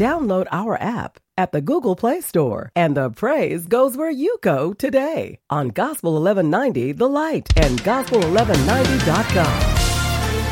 download our app at the Google Play Store. And the praise goes where you go today on Gospel 1190 The Light and Gospel1190.com.